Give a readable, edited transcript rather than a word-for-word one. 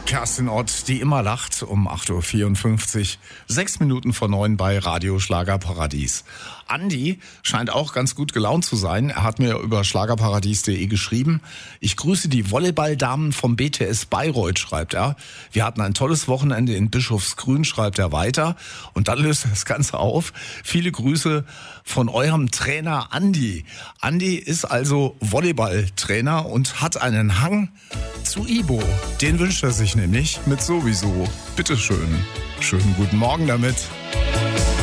Kerstin Ott, die immer lacht, um 8.54 Uhr, 6 Minuten vor 9 bei Radio Schlagerparadies. Andi scheint auch ganz gut gelaunt zu sein. Er hat mir über schlagerparadies.de geschrieben. Ich grüße die Volleyballdamen vom BTS Bayreuth, schreibt er. Wir hatten ein tolles Wochenende in Bischofsgrün, schreibt er weiter. Und dann löst er das Ganze auf. Viele Grüße von eurem Trainer Andi. Andi ist also Volleyballtrainer und hat einen Hang zu Ibo. Den wünscht er sich nämlich mit sowieso. Bitteschön. Schönen guten Morgen damit.